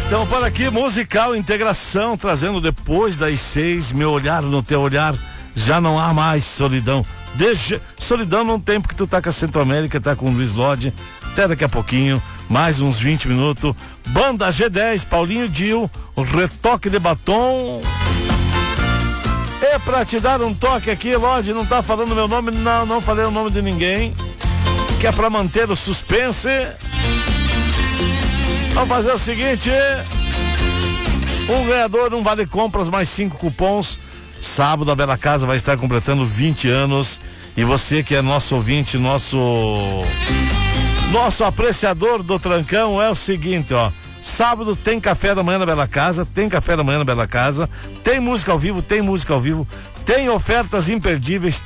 Então, por aqui, Musical Integração, trazendo depois das 6, meu olhar no teu olhar, já não há mais solidão. Solidão não tem, porque tu tá com a Centro-América, tá com o Luiz Lodge, até daqui a pouquinho, mais uns 20 minutos. Banda G10, Paulinho Dil, o retoque de batom. É pra te dar um toque aqui, Lodge, não tá falando meu nome, não falei o nome de ninguém, que é pra manter o suspense. Vamos fazer o seguinte: um ganhador, um vale compras, mais 5 cupons. Sábado a Bela Casa vai estar completando 20 anos. E você que é nosso ouvinte, nosso apreciador do Trancão, é o seguinte, ó. Sábado tem café da manhã na Bela Casa, tem música ao vivo, tem ofertas imperdíveis,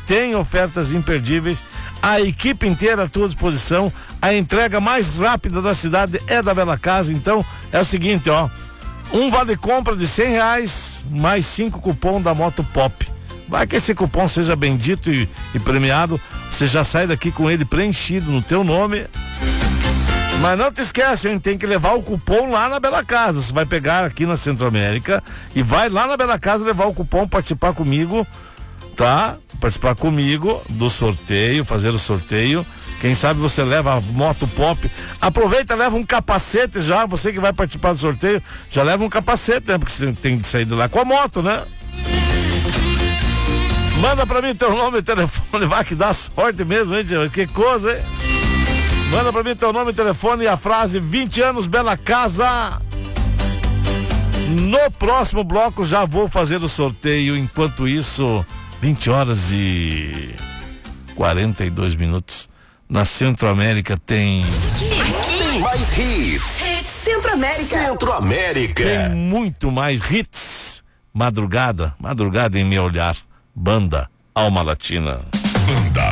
a equipe inteira à tua disposição, a entrega mais rápida da cidade é da Bela Casa. Então é o seguinte, ó, um vale compra de R$100, mais 5 cupom da Moto Pop. Vai que esse cupom seja bendito e premiado, você já sai daqui com ele preenchido no teu nome. Mas não te esquece, hein? Tem que levar o cupom lá na Bela Casa. Você vai pegar aqui na Centro-América e vai lá na Bela Casa levar o cupom, participar comigo, tá? Participar comigo do sorteio, fazer o sorteio. Quem sabe você leva a Moto Pop. Aproveita, leva um capacete já. Você que vai participar do sorteio, já leva um capacete, né? Porque você tem de sair de lá com a moto, né? Manda pra mim teu nome e telefone, vai que dá sorte mesmo, hein? Que coisa, hein? Manda pra mim teu nome e telefone e a frase 20 anos Bela Casa. No próximo bloco já vou fazer o sorteio. Enquanto isso, 20 horas e 42 minutos. Na Centro-América tem mais hits. Centro-América. Tem muito mais hits. Madrugada em meu olhar. Banda Alma Latina.